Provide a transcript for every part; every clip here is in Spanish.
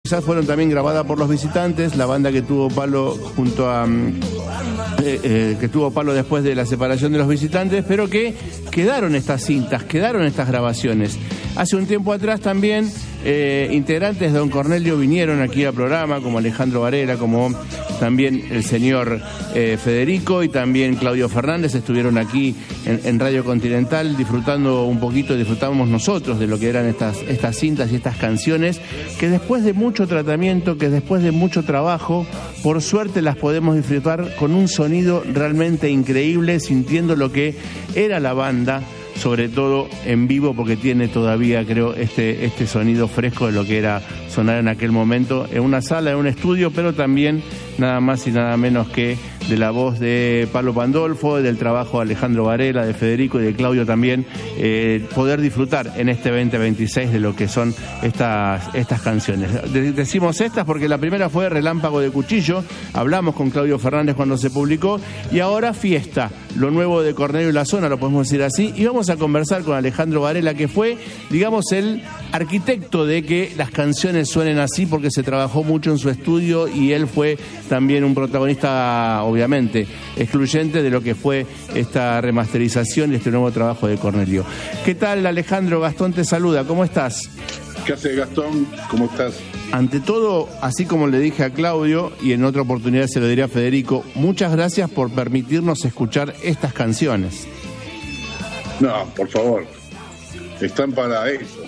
quizás fueron también grabadas por Los Visitantes, la banda que tuvo palo junto a que tuvo palo después de la separación de Los Visitantes, pero que quedaron estas cintas, quedaron estas grabaciones. Hace un tiempo atrás también integrantes de Don Cornelio vinieron aquí al programa, como Alejandro Varela, como también el señor Federico y también Claudio Fernández estuvieron aquí en Radio Continental disfrutando un poquito, disfrutamos nosotros de lo que eran estas cintas y estas canciones, que después de mucho tratamiento, que después de mucho trabajo, por suerte las podemos disfrutar con un sonido realmente increíble, sintiendo lo que era la banda, sobre todo en vivo, porque tiene todavía, creo, este sonido fresco de lo que era sonar en aquel momento, en una sala, en un estudio, pero también nada más y nada menos que de la voz de Palo Pandolfo, del trabajo de Alejandro Varela, de Federico y de Claudio también, poder disfrutar en este 2026 de lo que son estas canciones. Decimos estas porque la primera fue Relámpago de Cuchillo, hablamos con Claudio Fernández cuando se publicó, y ahora Fiesta, lo nuevo de Cornelio y la Zona, lo podemos decir así, y vamos a conversar con Alejandro Varela, que fue, digamos, el arquitecto de que las canciones suenen así, porque se trabajó mucho en su estudio y él fue también un protagonista, obviamente, excluyente de lo que fue esta remasterización y este nuevo trabajo de Cornelio. ¿Qué tal, Alejandro? Gastón te saluda, ¿cómo estás? ¿Qué haces, Gastón? ¿Cómo estás? Ante todo, así como le dije a Claudio, y en otra oportunidad se lo diré a Federico, muchas gracias por permitirnos escuchar estas canciones. No, por favor, están para eso.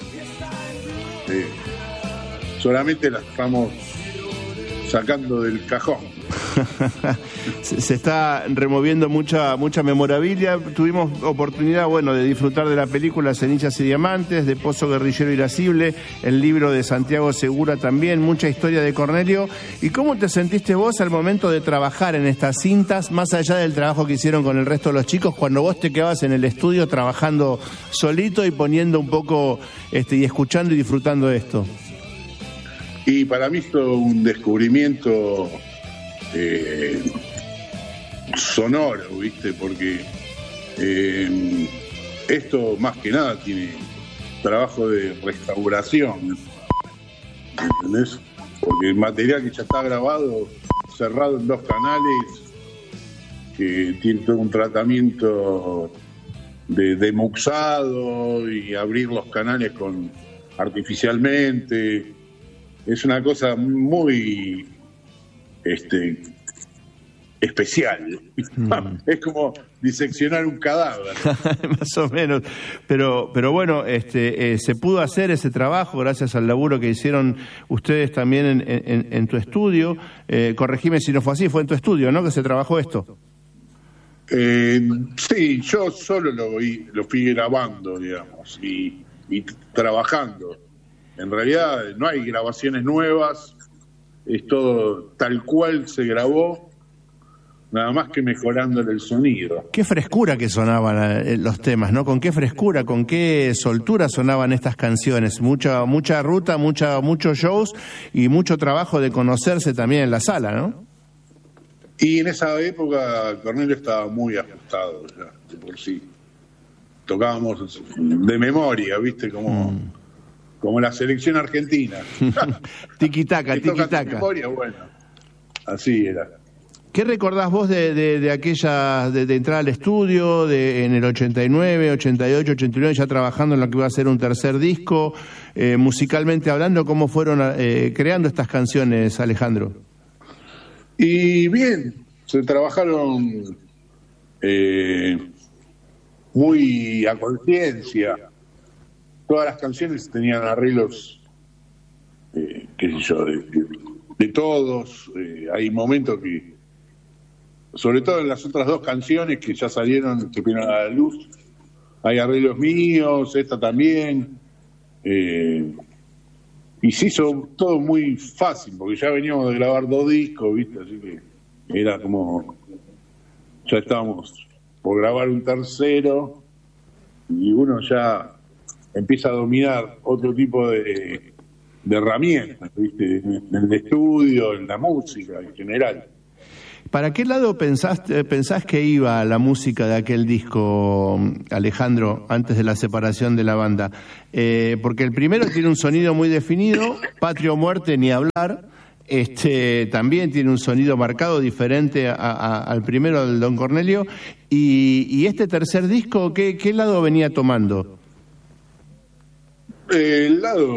Solamente las estamos sacando del cajón. Se está removiendo mucha memorabilia. Tuvimos oportunidad, de disfrutar de la película Cenizas y Diamantes, de Pozo Guerrillero Irascible, el libro de Santiago Segura también, mucha historia de Cornelio. ¿Y cómo te sentiste vos al momento de trabajar en estas cintas, más allá del trabajo que hicieron con el resto de los chicos, cuando vos te quedabas en el estudio trabajando solito y poniendo un poco, y escuchando y disfrutando de esto? Y para mí esto es un descubrimiento sonoro, ¿viste? Porque esto más que nada tiene trabajo de restauración, ¿entendés? Porque el material que ya está grabado, cerrado en 2 canales, que tiene todo un tratamiento de muxado y abrir los canales artificialmente, es una cosa muy especial. Es como diseccionar un cadáver. Más o menos. Pero bueno, se pudo hacer ese trabajo gracias al laburo que hicieron ustedes también en tu estudio. Corregime si no fue así, fue en tu estudio, ¿no?, que se trabajó esto. Sí, yo solo lo fui grabando, digamos, y trabajando. En realidad no hay grabaciones nuevas, es todo tal cual se grabó, nada más que mejorándole el sonido. Qué frescura que sonaban los temas, ¿no? Con qué frescura, con qué soltura sonaban estas canciones. Mucha ruta, muchos shows y mucho trabajo de conocerse también en la sala, ¿no? Y en esa época Cornelio estaba muy ajustado ya, de por sí. Tocábamos de memoria, ¿viste? Como la selección argentina. Tiki-taka, tiki-taka. De memoria, bueno, así era. ¿Qué recordás vos de aquella, de entrar al estudio, en el 89, 88, 89, ya trabajando en lo que iba a ser un tercer disco, musicalmente hablando, cómo fueron creando estas canciones, Alejandro? Y bien, se trabajaron muy a conciencia. Todas las canciones tenían arreglos, qué sé yo, de todos. Hay momentos que, sobre todo en las otras 2 canciones que ya salieron, que vinieron a la luz, hay arreglos míos, esta también. Y se hizo todo muy fácil, porque ya veníamos de grabar 2 discos, ¿viste? Así que era como, ya estábamos por grabar un tercero, y uno ya empieza a dominar otro tipo de herramientas, ¿viste? En el estudio, en la música en general. ¿Para qué lado pensás que iba la música de aquel disco, Alejandro, antes de la separación de la banda? Porque el primero tiene un sonido muy definido, Patria o Muerte ni hablar, también tiene un sonido marcado diferente al primero del Don Cornelio, y este tercer disco, ¿qué lado venía tomando? El lado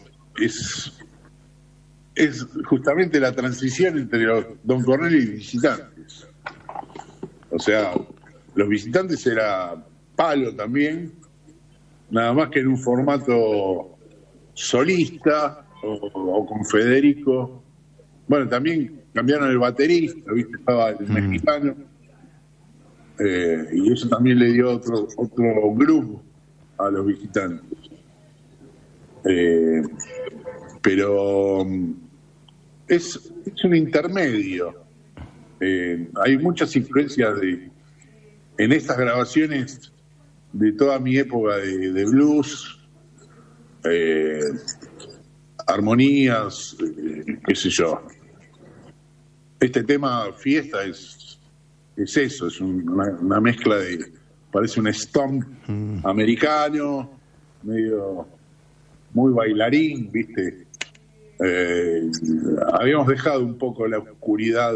es justamente la transición entre los Don Cornelio y Visitantes. O sea, los Visitantes era palo también, nada más que en un formato solista o con Federico. Bueno, también cambiaron el baterista, ¿viste? Estaba el mexicano, y eso también le dio otro groove a los Visitantes. Pero es un intermedio. Hay muchas influencias en estas grabaciones de toda mi época de blues, armonías, qué sé yo. Este tema Fiesta es eso, es una mezcla parece un stomp americano, medio muy bailarín, ¿viste? Habíamos dejado un poco la oscuridad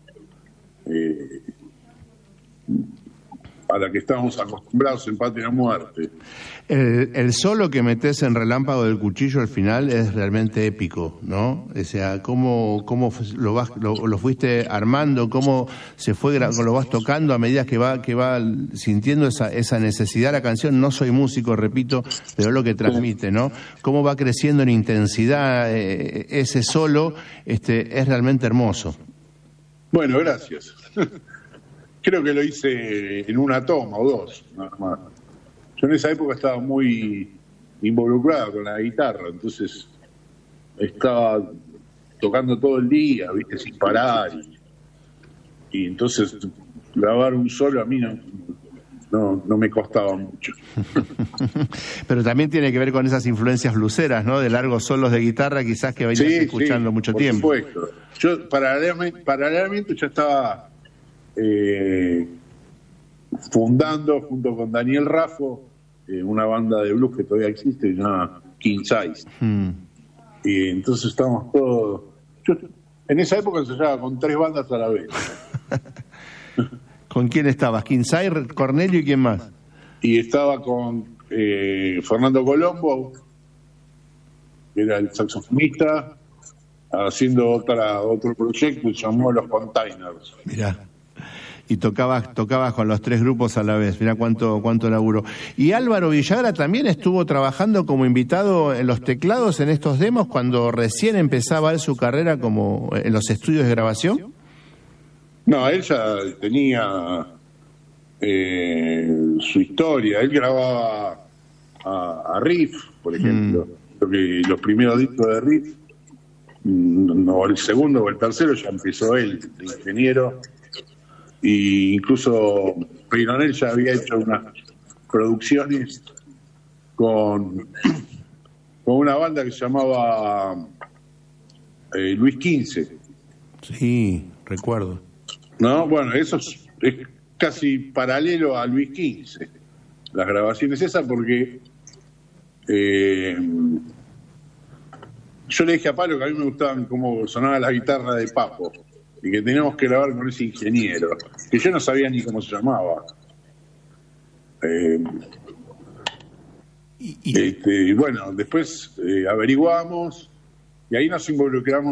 a la que estábamos acostumbrados en Patria o Muerte. El solo que metes en Relámpago del Cuchillo al final es realmente épico, ¿no? O sea, cómo lo fuiste armando, cómo lo vas tocando a medida que va sintiendo esa necesidad la canción. No soy músico, repito, pero es lo que transmite, ¿no? Cómo va creciendo en intensidad ese solo, es realmente hermoso. Bueno, gracias. Creo que lo hice en una toma o dos, nada más. Yo en esa época estaba muy involucrado con la guitarra, entonces estaba tocando todo el día, ¿viste? Sin parar. Y entonces grabar un solo a mí no me costaba mucho. Pero también tiene que ver con esas influencias bluseras, ¿no? De largos solos de guitarra, quizás que venías escuchando mucho tiempo. Por supuesto. Yo paralelamente ya estaba fundando junto con Daniel Raffo una banda de blues que todavía existe llamada King Size. Y entonces estábamos todos. Yo en esa época ensayaba con 3 bandas a la vez. ¿Con quién estabas? ¿King Size, Cornelio y quién más? Y estaba con Fernando Colombo, que era el saxofonista, haciendo otro proyecto que se llamó Los Containers. Mirá. Y tocabas con los 3 grupos a la vez. Mirá cuánto laburo. Y Álvaro Villagra también estuvo trabajando como invitado en los teclados en estos demos cuando recién empezaba su carrera como en los estudios de grabación. No, él ya tenía su historia. Él grababa a Riff, por ejemplo. Los primeros discos de Riff, no, el segundo o el tercero ya empezó él, de ingeniero. Y incluso Peyronel ya había hecho unas producciones con una banda que se llamaba Luis XV. Sí, recuerdo. No, bueno, eso es casi paralelo a Luis XV, las grabaciones esas, porque yo le dije a Palo que a mí me gustaban cómo sonaba la guitarra de Papo y que teníamos que grabar con ese ingeniero, que yo no sabía ni cómo se llamaba. Y bueno, después averiguamos y ahí nos involucramos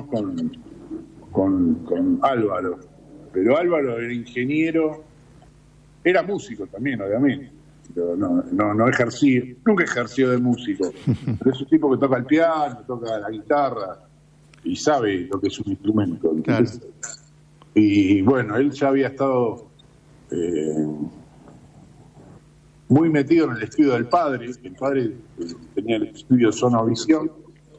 con Álvaro. Pero Álvaro era ingeniero, era músico también, obviamente, pero no ejercía, nunca ejerció de músico. Pero es un tipo que toca el piano, toca la guitarra y sabe lo que es un instrumento. Entonces, claro. Y bueno, él ya había estado muy metido en el estudio del padre. El padre tenía el estudio Sonovisión.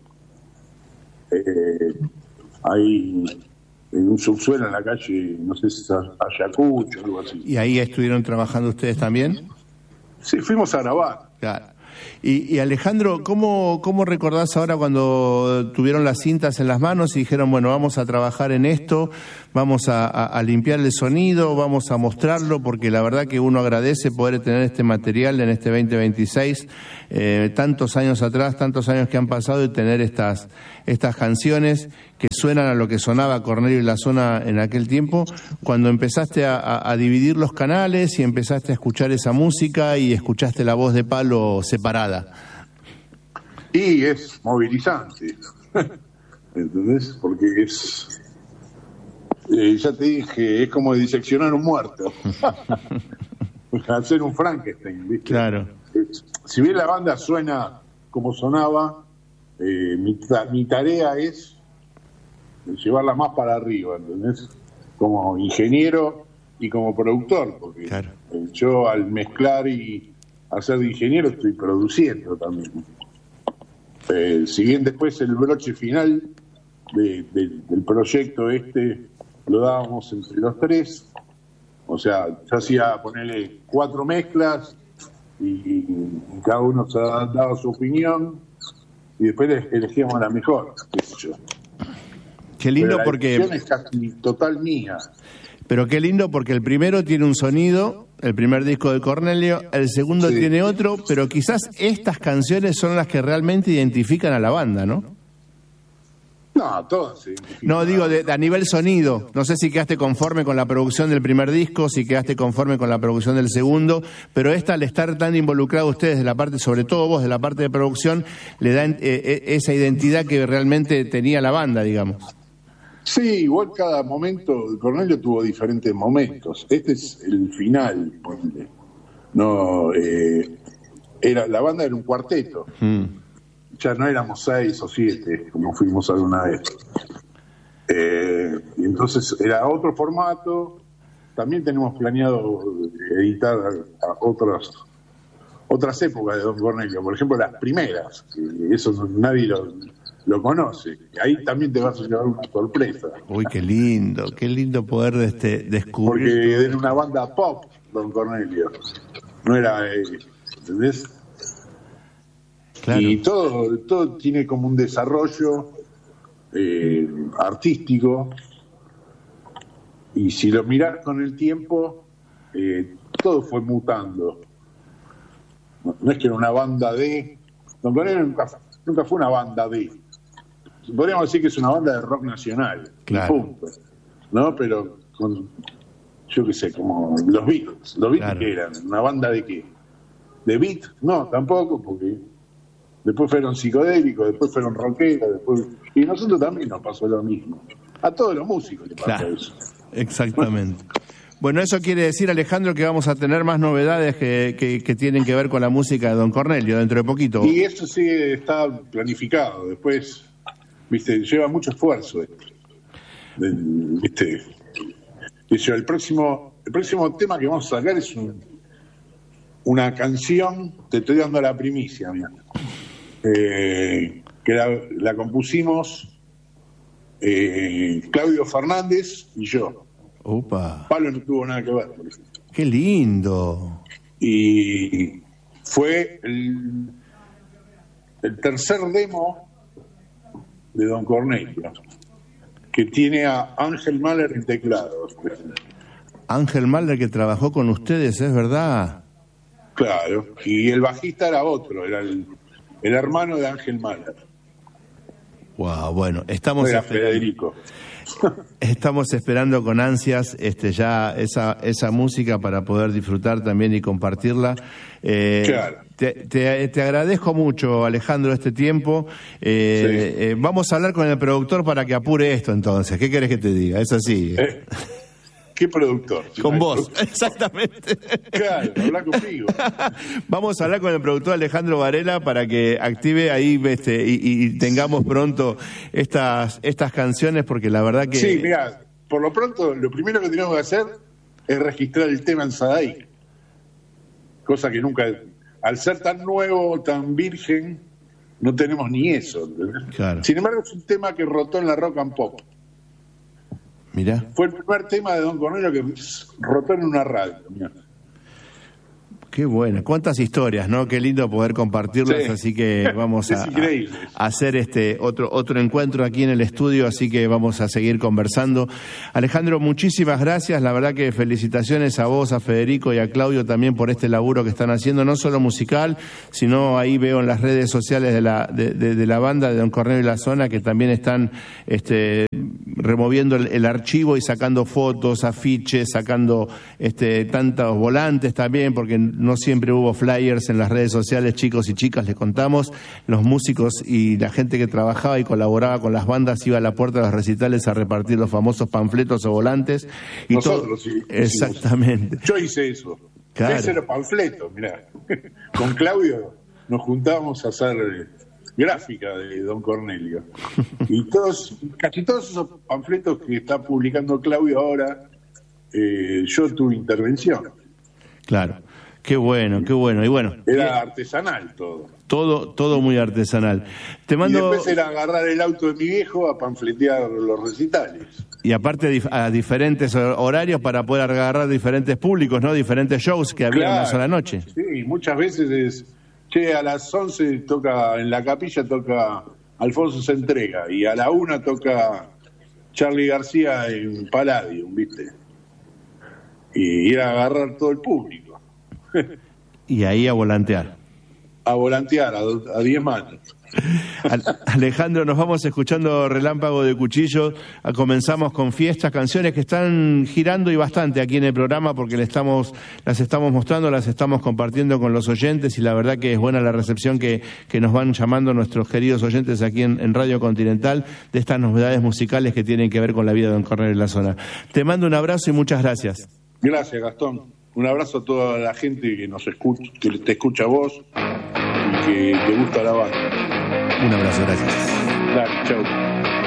Ahí en un subsuelo en la calle, no sé si es Ayacucho o algo así. ¿Y ahí estuvieron trabajando ustedes también? Sí, fuimos a grabar. Claro. Y Alejandro, ¿cómo recordás ahora cuando tuvieron las cintas en las manos y dijeron, bueno, vamos a trabajar en esto, vamos a limpiar el sonido, vamos a mostrarlo, porque la verdad que uno agradece poder tener este material en este 2026, tantos años atrás, tantos años que han pasado, y tener estas canciones que suenan a lo que sonaba Cornelio y la Zona en aquel tiempo, cuando empezaste a dividir los canales y empezaste a escuchar esa música y escuchaste la voz de Palo separada. Y es movilizante, ¿entendés? Porque es, ya te dije, es como diseccionar un muerto, hacer un Frankenstein, ¿viste? Claro. Si bien la banda suena como sonaba, mi tarea es llevarla más para arriba, ¿entendés? Como ingeniero y como productor, porque claro, yo al mezclar y hacer de ingeniero estoy produciendo también. Si bien después el broche final del proyecto lo dábamos entre los tres, o sea, yo hacía ponerle 4 mezclas y cada uno se daba su opinión y después elegíamos la mejor, qué sé yo. Qué lindo. Pero la porque es casi total mía. Pero qué lindo, porque el primero tiene un sonido, el primer disco de Cornelio, el segundo sí, tiene otro, pero quizás estas canciones son las que realmente identifican a la banda, ¿no? No, todas se identifican. No, digo, a nivel sonido. No sé si quedaste conforme con la producción del primer disco, si quedaste conforme con la producción del segundo, pero al estar tan involucrados ustedes de la parte, sobre todo vos, de la parte de producción, le dan esa identidad que realmente tenía la banda, digamos. Sí, igual cada momento, Cornelio tuvo diferentes momentos. Este es el final, ponle. No, la banda era un cuarteto. Ya no éramos 6 o 7, como fuimos alguna vez. Y entonces era otro formato. También tenemos planeado editar otras épocas de Don Cornelio. Por ejemplo, las primeras, que eso nadie lo conoce. Ahí también te vas a llevar una sorpresa. Uy, qué lindo poder descubrir. Porque era una banda pop, Don Cornelio. No era, ¿entendés? Claro. Y todo tiene como un desarrollo artístico. Y si lo mirás con el tiempo, todo fue mutando. No es que era una banda de... Don Cornelio nunca fue una banda de... Podríamos decir que es una banda de rock nacional, claro, punto, ¿no? Pero con, yo qué sé, como los Beatles. ¿Los Beatles claro, qué eran? ¿Una banda de qué? ¿De beat? No, tampoco, porque después fueron psicodélicos, después fueron rockeros, y nosotros también nos pasó lo mismo. A todos los músicos les pasó claro, eso. Exactamente. Bueno, eso quiere decir, Alejandro, que vamos a tener más novedades que tienen que ver con la música de Don Cornelio dentro de poquito. Y eso sí está planificado. Después, viste, lleva mucho esfuerzo. Viste, el próximo tema que vamos a sacar es una canción. Te estoy dando la primicia, mira, que la compusimos Claudio Fernández y yo. Opa. Palo no tuvo nada que ver, por ejemplo. Qué lindo. Y fue el tercer demo de Don Cornelio, que tiene a Ángel Mahler en teclados. Ángel Mahler, que trabajó con ustedes, es verdad. Claro, y el bajista era otro, era el hermano de Ángel Mahler. Wow, bueno, estamos Era esperando, Federico. estamos esperando con ansias ya esa música para poder disfrutar también y compartirla. Claro. Te agradezco mucho, Alejandro, este tiempo. Sí. Vamos a hablar con el productor para que apure esto entonces. ¿Qué querés que te diga? Es así. ¿Qué productor? Con vos, exactamente. Claro, habla conmigo. Vamos a hablar con el productor Alejandro Varela para que active ahí y tengamos pronto estas canciones, porque la verdad que... Sí, mira, por lo pronto, lo primero que tenemos que hacer es registrar el tema en Sadai. Cosa que nunca, al ser tan nuevo, tan virgen, no tenemos ni eso. Claro. Sin embargo, es un tema que rotó en la rock and pop. Mirá. Fue el primer tema de Don Cornelio que rotó en una radio. Mirá. Qué bueno, cuántas historias, ¿no? Qué lindo poder compartirlas, sí. Así que vamos a hacer otro encuentro aquí en el estudio, así que vamos a seguir conversando. Alejandro, muchísimas gracias, la verdad que felicitaciones a vos, a Federico y a Claudio también por este laburo que están haciendo, no solo musical, sino ahí veo en las redes sociales de la banda de Don Cornelio y la Zona que también están removiendo el archivo y sacando fotos, afiches, sacando tantos volantes también, porque no siempre hubo flyers en las redes sociales, chicos y chicas, les contamos, los músicos y la gente que trabajaba y colaboraba con las bandas iba a la puerta de los recitales a repartir los famosos panfletos o volantes. Y nosotros sí. Exactamente. Yo hice eso. Claro. Yo hice los panfletos, mirá. Con Claudio nos juntábamos a hacer gráfica de Don Cornelio. Y casi todos esos panfletos que está publicando Claudio ahora, yo tuve intervención. Claro, qué bueno, qué bueno. Y bueno, era artesanal todo. Todo muy artesanal. Te mando... Y después era agarrar el auto de mi viejo a panfletear los recitales. Y aparte a diferentes horarios para poder agarrar diferentes públicos, ¿no? Diferentes shows que había una sola noche. Sí, muchas veces a las 11 toca, en la capilla toca Alfonso Se Entrega, y a la 1 toca Charly García en Palladium, ¿viste? Y ir a agarrar todo el público. Y ahí a volantear. A 10 manos. Alejandro, nos vamos escuchando Relámpago de Cuchillo. Comenzamos con Fiestas, canciones que están girando y bastante aquí en el programa porque las estamos mostrando, las estamos compartiendo con los oyentes, y la verdad que es buena la recepción que nos van llamando nuestros queridos oyentes aquí en Radio Continental de estas novedades musicales que tienen que ver con la vida de Don Cornelio y la Zona. Te mando un abrazo y muchas gracias. Gracias, Gastón. Un abrazo a toda la gente que nos escucha, que te escucha a vos y que te gusta la banda. Un abrazo, gracias. Dale, chau.